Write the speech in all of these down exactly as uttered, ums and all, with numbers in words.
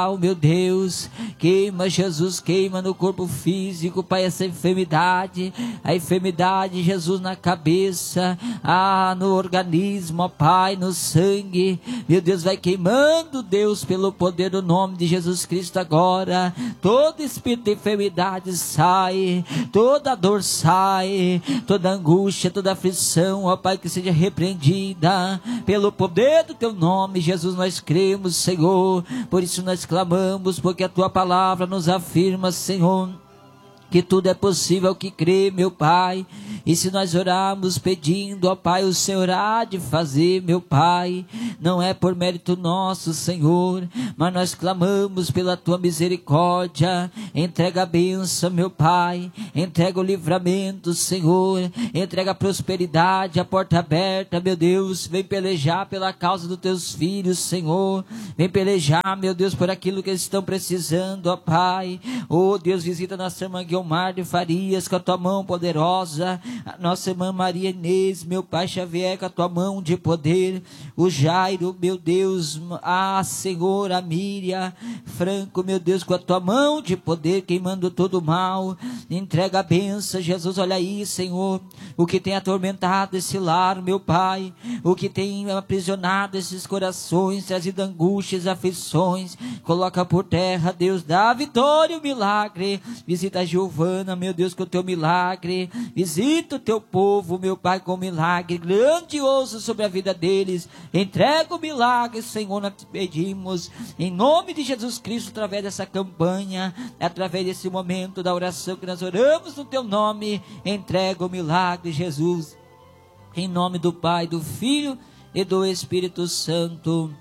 Meu Deus, queima, Jesus, queima no corpo físico, Pai, essa enfermidade, a enfermidade, Jesus, na cabeça, ah, no organismo, ó Pai, no sangue, meu Deus, vai queimando, Deus, pelo poder do nome de Jesus Cristo agora, todo espírito de enfermidade sai, toda dor sai, toda angústia, toda aflição, ó Pai, que seja repreendida, pelo poder do Teu nome, Jesus, nós cremos, Senhor, por isso nós clamamos, porque a Tua palavra nos afirma, Senhor, que tudo é possível que crê, meu Pai, e se nós orarmos pedindo, ó Pai, o Senhor há de fazer, meu Pai, não é por mérito nosso, Senhor, mas nós clamamos pela Tua misericórdia, entrega a bênção, meu Pai, entrega o livramento, Senhor, entrega a prosperidade, a porta aberta, meu Deus, vem pelejar pela causa dos Teus filhos, Senhor, vem pelejar, meu Deus, por aquilo que eles estão precisando, ó Pai, oh Deus, visita nossa irmã Guilmar de Farias, com a Tua mão poderosa, a nossa irmã Maria Inês, meu Pai Xavier, com a Tua mão de poder, o Jairo, meu Deus, ah Senhor, a Miriam Franco, meu Deus, com a Tua mão de poder, queimando todo o mal, entrega a bênção, Jesus, olha aí, Senhor, o que tem atormentado esse lar, meu Pai, o que tem aprisionado esses corações, trazido angústias, aflições, coloca por terra, Deus, dá a vitória, o milagre, visita a Giovana, meu Deus, com o Teu milagre, visita o Teu povo, meu Pai, com o milagre grandioso sobre a vida deles, entrega o milagre, Senhor, nós te pedimos, em nome de Jesus Cristo, através dessa campanha, através desse momento da oração que nós oramos no Teu nome, entrega o milagre, Jesus, em nome do Pai, do Filho e do Espírito Santo,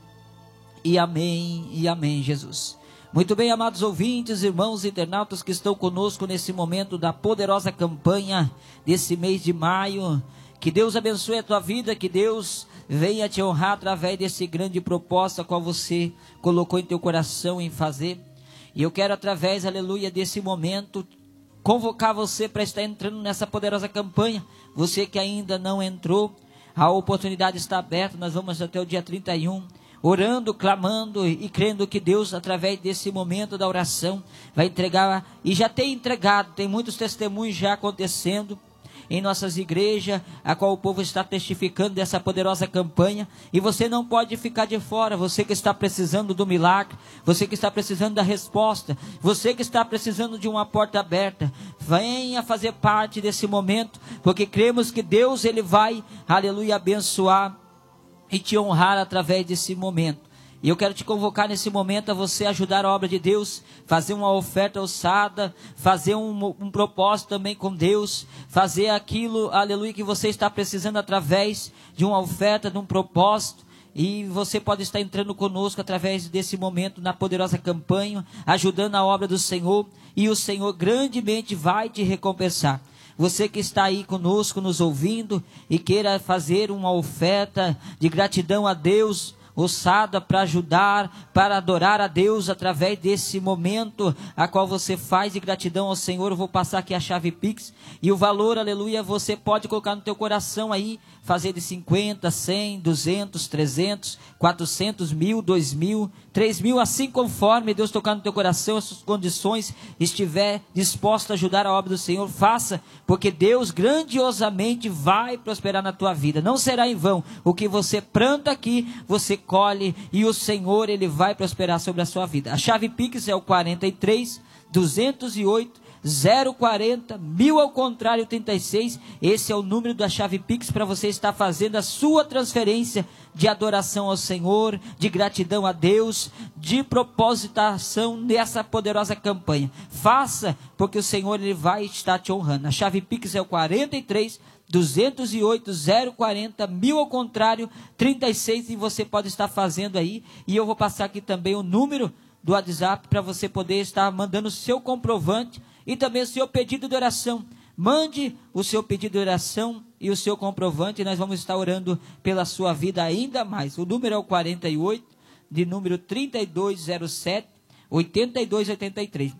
e amém, e amém, Jesus. Muito bem, amados ouvintes, irmãos internautas que estão conosco nesse momento da poderosa campanha desse mês de maio, que Deus abençoe a tua vida, que Deus venha te honrar através desse grande propósito a qual você colocou em teu coração em fazer. E eu quero, através, aleluia, desse momento, convocar você para estar entrando nessa poderosa campanha. Você que ainda não entrou, a oportunidade está aberta, nós vamos até o dia trinta e um, orando, clamando e crendo que Deus, através desse momento da oração, vai entregar, e já tem entregado, tem muitos testemunhos já acontecendo em nossas igrejas, a qual o povo está testificando dessa poderosa campanha, e você não pode ficar de fora, você que está precisando do milagre, você que está precisando da resposta, você que está precisando de uma porta aberta, venha fazer parte desse momento, porque cremos que Deus, Ele vai, aleluia, abençoar e te honrar através desse momento. E eu quero te convocar nesse momento a você ajudar a obra de Deus, fazer uma oferta ousada, fazer um, um propósito também com Deus, fazer aquilo, aleluia, que você está precisando através de uma oferta, de um propósito. E você pode estar entrando conosco através desse momento na poderosa campanha, ajudando a obra do Senhor, e o Senhor grandemente vai te recompensar. Você que está aí conosco, nos ouvindo, e queira fazer uma oferta de gratidão a Deus, ossada para ajudar, para adorar a Deus através desse momento, a qual você faz de gratidão ao Senhor, eu vou passar aqui a chave Pix, e o valor, aleluia, você pode colocar no teu coração aí, fazer de cinquenta, cem, duzentos, trezentos, quatrocentos, mil, dois mil, três mil, assim conforme Deus tocar no teu coração, as suas condições, estiver disposto a ajudar a obra do Senhor, faça, porque Deus grandiosamente vai prosperar na tua vida, não será em vão, o que você planta aqui, você colhe, e o Senhor, Ele vai prosperar sobre a sua vida. A chave Pix é o quarenta e três, duzentos e oito, zero quarenta, mil ao contrário trinta e seis, esse é o número da chave Pix para você estar fazendo a sua transferência de adoração ao Senhor, de gratidão a Deus, de propositação nessa poderosa campanha. Faça, porque o Senhor, Ele vai estar te honrando. A chave Pix é o quarenta e três, duzentos e oito, zero quarenta, mil ao contrário trinta e seis, e você pode estar fazendo aí, e eu vou passar aqui também o número do WhatsApp para você poder estar mandando o seu comprovante e também o seu pedido de oração. Mande o seu pedido de oração e o seu comprovante, e nós vamos estar orando pela sua vida ainda mais. O número é o quarenta e oito, de número trinta e dois zero sete, oitenta e dois oitenta e três.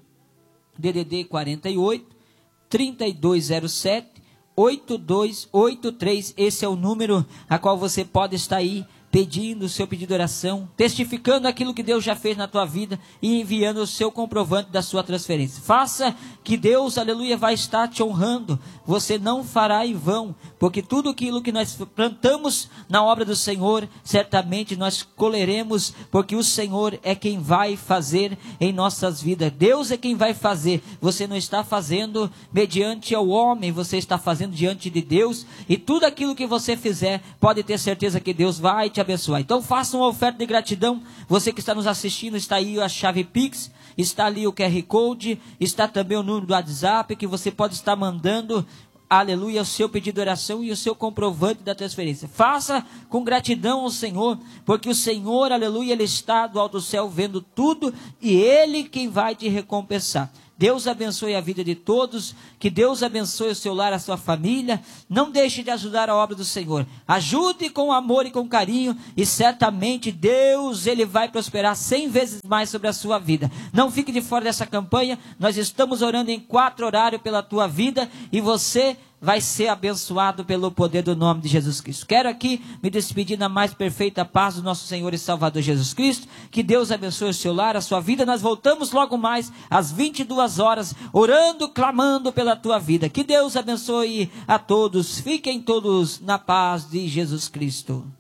D D D quarenta e oito, trinta e dois zero sete, oitenta e dois oitenta e três. Esse é o número a qual você pode estar aí pedindo o seu pedido de oração, testificando aquilo que Deus já fez na tua vida e enviando o seu comprovante da sua transferência. Faça que Deus, aleluia, vai estar te honrando. Você não fará em vão, porque tudo aquilo que nós plantamos na obra do Senhor, certamente nós colheremos, porque o Senhor é quem vai fazer em nossas vidas. Deus é quem vai fazer. Você não está fazendo mediante ao homem, você está fazendo diante de Deus, e tudo aquilo que você fizer, pode ter certeza que Deus vai te abençoar. Então faça uma oferta de gratidão. Você que está nos assistindo, está aí a chave Pix, está ali o Q R Code, está também o número do WhatsApp, que você pode estar mandando, aleluia, o seu pedido de oração e o seu comprovante da transferência. Faça com gratidão ao Senhor, porque o Senhor, aleluia, Ele está do alto do céu vendo tudo, e Ele quem vai te recompensar. Deus abençoe a vida de todos, que Deus abençoe o seu lar, a sua família. Não deixe de ajudar a obra do Senhor. Ajude com amor e com carinho, e certamente Deus, Ele vai prosperar cem vezes mais sobre a sua vida. Não fique de fora dessa campanha. Nós estamos orando em quatro horários pela tua vida, e você vai ser abençoado pelo poder do nome de Jesus Cristo. Quero aqui me despedir na mais perfeita paz do nosso Senhor e Salvador Jesus Cristo. Que Deus abençoe o seu lar, a sua vida. Nós voltamos logo mais às vinte e duas horas, orando, clamando pela tua vida. Que Deus abençoe a todos. Fiquem todos na paz de Jesus Cristo.